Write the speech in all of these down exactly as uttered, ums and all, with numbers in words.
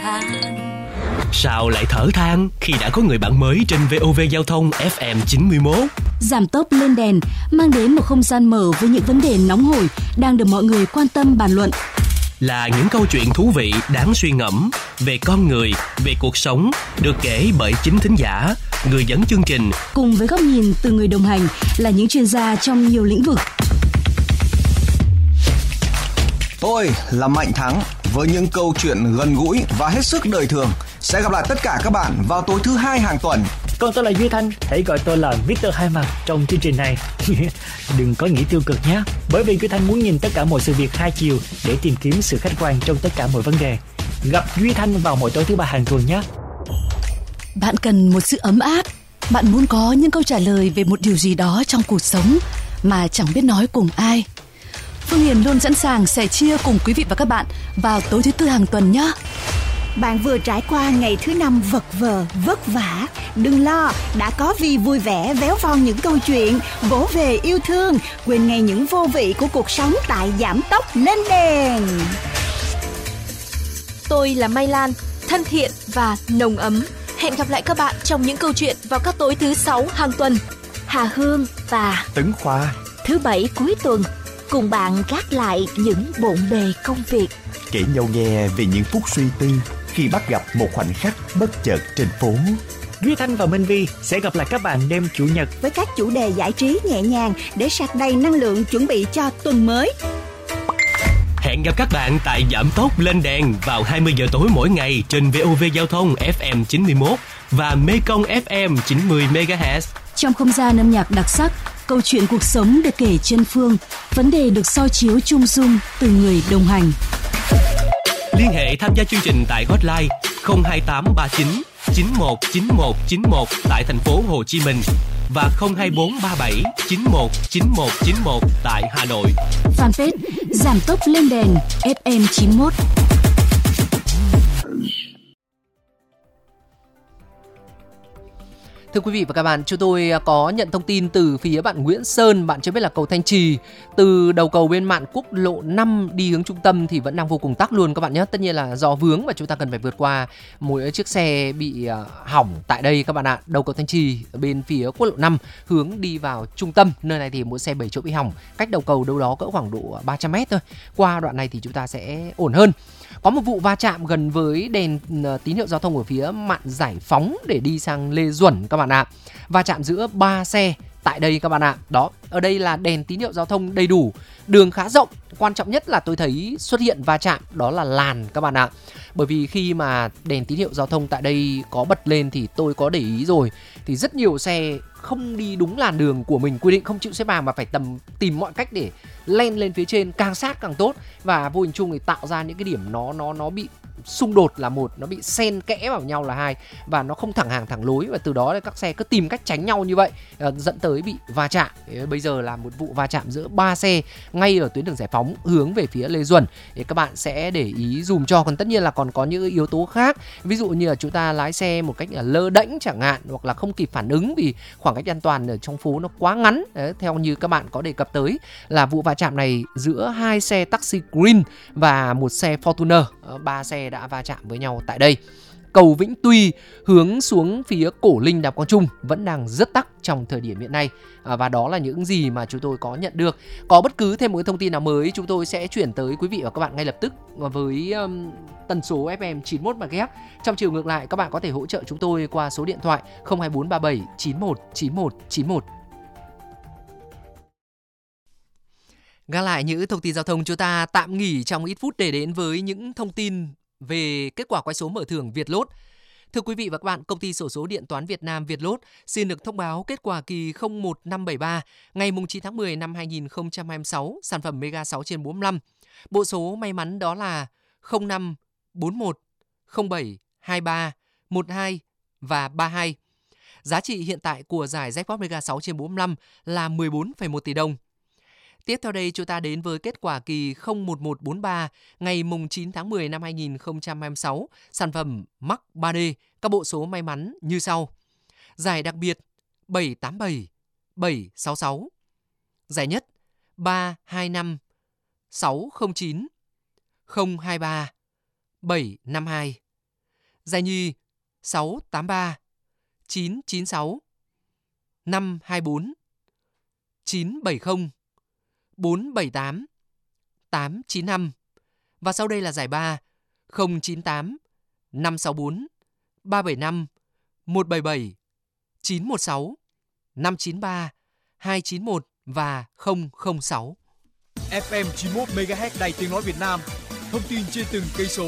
than. Sao lại thở than khi đã có người bạn mới trên vê o vê Giao thông ép em chín mươi mốt? Giảm tốc lên đèn mang đến một không gian mở với những vấn đề nóng hổi đang được mọi người quan tâm bàn luận. Là những câu chuyện thú vị đáng suy ngẫm về con người, về cuộc sống, được kể bởi chính thính giả, người dẫn chương trình, cùng với góc nhìn từ người đồng hành là những chuyên gia trong nhiều lĩnh vực. Tôi là Mạnh Thắng với những câu chuyện gần gũi và hết sức đời thường. Sẽ gặp lại tất cả các bạn vào tối thứ hai hàng tuần. Còn tôi là Duy Thanh, hãy gọi tôi là Victor Hai Mặt trong chương trình này. Đừng có nghĩ tiêu cực nhé, bởi vì Duy Thanh muốn nhìn tất cả mọi sự việc hai chiều để tìm kiếm sự khách quan trong tất cả mọi vấn đề. Gặp Duy Thanh vào mỗi tối thứ ba hàng tuần nhé. Bạn cần một sự ấm áp, bạn muốn có những câu trả lời về một điều gì đó trong cuộc sống mà chẳng biết nói cùng ai. Phương Hiền luôn sẵn sàng sẻ chia cùng quý vị và các bạn vào tối thứ tư hàng tuần nhé. Bạn vừa trải qua ngày thứ năm vật vờ, vất vả. Đừng lo, đã có Vi vui vẻ véo von những câu chuyện, vỗ về yêu thương, quên ngay những vô vị của cuộc sống tại Giảm Tốc Lên Đèn. Tôi là Mai Lan, thân thiện và nồng ấm. Hẹn gặp lại các bạn trong những câu chuyện vào các tối thứ sáu hàng tuần. Hà Hương và Tấn Khoa, thứ bảy cuối tuần, cùng bạn gác lại những bộn bề công việc, kể nhau nghe về những phút suy tư khi bắt gặp một khoảnh khắc bất chợt trên phố. Duy Thanh và Minh Vi sẽ gặp lại các bạn đêm Chủ nhật với các chủ đề giải trí nhẹ nhàng để sạc đầy năng lượng chuẩn bị cho tuần mới. Hẹn gặp các bạn tại Giảm Tốc Lên Đèn vào hai mươi giờ tối mỗi ngày trên vê o vê Giao thông ép em chín mươi mốt và Mekong ép em chín mươi mê ga héc. Trong không gian âm nhạc đặc sắc, câu chuyện cuộc sống được kể trên phương, vấn đề được soi chiếu chung dung từ người đồng hành. Liên hệ tham gia chương trình tại hotline không hai tám ba chín chín một chín một chín một tại thành phố Hồ Chí Minh và không hai bốn ba bảy chín một chín một chín một tại Hà Nội. Fanpage Giảm Tốc Lên Đèn ép em chín mốt. Thưa quý vị và các bạn, chúng tôi có nhận thông tin từ phía bạn Nguyễn Sơn, bạn cho biết là cầu Thanh Trì từ đầu cầu bên mạn quốc lộ năm đi hướng trung tâm thì vẫn đang vô cùng tắc luôn các bạn nhé. Tất nhiên là do vướng và chúng ta cần phải vượt qua mỗi chiếc xe bị hỏng tại đây các bạn ạ. Đầu cầu Thanh Trì bên phía quốc lộ năm hướng đi vào trung tâm, nơi này thì mỗi xe bảy chỗ bị hỏng, cách đầu cầu đâu đó cỡ khoảng độ ba trăm mét thôi. Qua đoạn này thì chúng ta sẽ ổn hơn. Có một vụ va chạm gần với đèn tín hiệu giao thông ở phía mạn Giải Phóng để đi sang Lê Duẩn các bạn ạ. Va chạm giữa ba xe tại đây các bạn ạ. Đó, ở đây là đèn tín hiệu giao thông đầy đủ, đường khá rộng. Quan trọng nhất là tôi thấy xuất hiện va chạm đó là làn các bạn ạ. Bởi vì khi mà đèn tín hiệu giao thông tại đây có bật lên thì tôi có để ý rồi, thì rất nhiều xe không đi đúng làn đường của mình quy định, không chịu xếp hàng mà phải tầm tìm mọi cách để len lên phía trên, càng sát càng tốt. Và vô hình chung thì tạo ra những cái điểm nó nó nó bị xung đột là một, nó bị xen kẽ vào nhau là hai, và nó không thẳng hàng thẳng lối, và từ đó các xe cứ tìm cách tránh nhau như vậy, dẫn tới bị va chạm. Bây giờ là một vụ va chạm giữa ba xe ngay ở tuyến đường Giải Phóng hướng về phía Lê Duẩn, để các bạn sẽ để ý dùm cho. Còn tất nhiên là còn có những yếu tố khác, ví dụ như là chúng ta lái xe một cách lơ đễnh chẳng hạn, hoặc là không kịp phản ứng vì khoảng cách an toàn ở trong phố nó quá ngắn. Đấy, theo như các bạn có đề cập tới là vụ va chạm này giữa hai xe taxi Green và một xe Fortuner, ba xe đã va chạm với nhau tại đây. Cầu Vĩnh Tuy hướng xuống phía Cổ Linh Đàm Quang Trung vẫn đang rất tắc trong thời điểm hiện nay, à, và đó là những gì mà chúng tôi có nhận được. Có bất cứ thêm một cái thông tin nào mới chúng tôi sẽ chuyển tới quý vị và các bạn ngay lập tức với um, tần số ép em chín mươi mốt mê ga héc. Trong chiều ngược lại, các bạn có thể hỗ trợ chúng tôi qua số điện thoại không hai bốn ba bảy chín một chín một chín một. Gác lại những thông tin giao thông, chúng ta tạm nghỉ trong ít phút để đến với những thông tin về kết quả quay số mở thưởng Vietlott. Thưa quý vị và các bạn, công ty xổ số điện toán Việt Nam Vietlott xin được thông báo kết quả kỳ không một năm bảy ba ngày chín tháng mười năm hai nghìn không trăm hai mươi sáu, sản phẩm Mega sáu trên bốn mươi lăm. Bộ số may mắn đó là không năm, bốn một, không bảy, hai ba, một hai và ba hai. Giá trị hiện tại của giải Jackpot Mega sáu trên bốn mươi lăm là mười bốn phẩy một tỷ đồng. Tiếp theo đây chúng ta đến với kết quả kỳ không một một bốn ba ngày chín tháng mười năm hai nghìn không trăm hai mươi sáu, sản phẩm Max ba D, các bộ số may mắn như sau. Giải đặc biệt bảy tám bảy, bảy sáu sáu. Giải nhất ba hai năm, sáu không chín, không hai ba, bảy năm hai. Giải nhì sáu tám ba chín chín sáu năm hai bốn chín bảy không bốn bảy tám tám chín năm. Và sau đây là giải ba không chín tám năm sáu bốn ba bảy năm một bảy bảy chín một sáu năm chín ba hai chín một và không không sáu. ép em chín mươi mốt mê ga héc Đài Tiếng nói Việt Nam, thông tin trên từng cây số.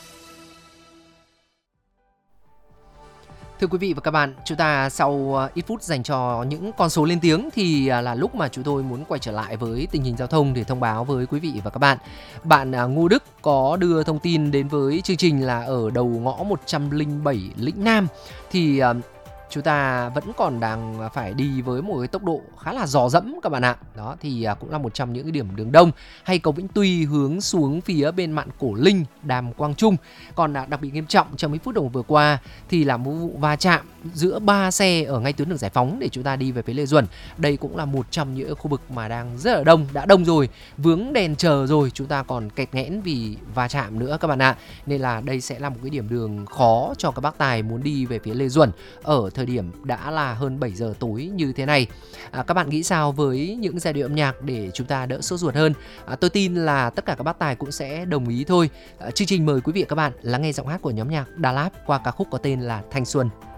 Thưa quý vị và các bạn, chúng ta sau ít phút dành cho những con số lên tiếng thì là lúc mà chúng tôi muốn quay trở lại với tình hình giao thông để thông báo với quý vị và các bạn. Bạn Ngô Đức có đưa thông tin đến với chương trình là ở đầu ngõ một trăm lẻ bảy Lĩnh Nam thì chúng ta vẫn còn đang phải đi với một cái tốc độ khá là dò dẫm các bạn ạ. Đó thì cũng là một trong những cái điểm đường đông. Hay cầu Vĩnh Tuy hướng xuống phía bên mạn Cổ Linh, Đàm Quang Trung. Còn đặc biệt nghiêm trọng trong mấy phút đồng vừa qua thì là một vụ va chạm giữa ba xe ở ngay tuyến đường Giải Phóng để chúng ta đi về phía Lê Duẩn. Đây cũng là một trong những khu vực mà đang rất là đông, đã đông rồi, vướng đèn chờ rồi, chúng ta còn kẹt nghẽn vì va chạm nữa các bạn ạ. Nên là đây sẽ là một cái điểm đường khó cho các bác tài muốn đi về phía Lê Duẩn ở thời điểm đã là hơn bảy giờ tối như thế này. À, các bạn nghĩ sao với những giai điệu âm nhạc để chúng ta đỡ sốt ruột hơn? À, tôi tin là tất cả các bác tài cũng sẽ đồng ý thôi. À, chương trình mời quý vị và các bạn lắng nghe giọng hát của nhóm nhạc Đà Lạt qua ca khúc có tên là Thanh Xuân.